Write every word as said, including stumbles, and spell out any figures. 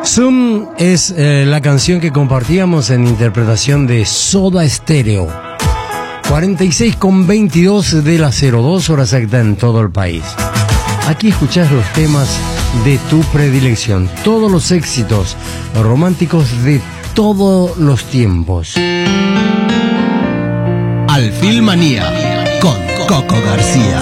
Zoom es eh, la canción que compartíamos en interpretación de Soda Stereo. cuarenta y seis con veintidós de las cero dos horas exacta en todo el país. Aquí escuchás los temas de tu predilección, todos los éxitos románticos de todos los tiempos. Alfil Manía con Coco García.